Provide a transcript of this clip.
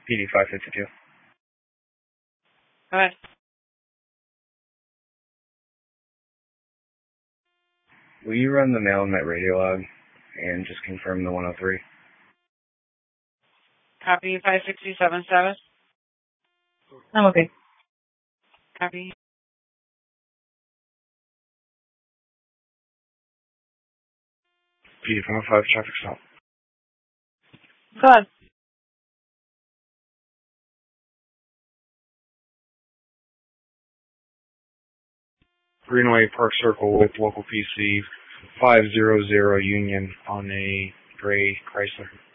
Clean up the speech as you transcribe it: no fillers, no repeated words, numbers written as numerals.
PD 552. Go ahead. Will you run the MailNet radio log and just confirm the 103? Copy 5677. I'm okay. Copy. PD 505, traffic stop. Go ahead. Greenway Park Circle with local PC 500 Union on a gray Chrysler.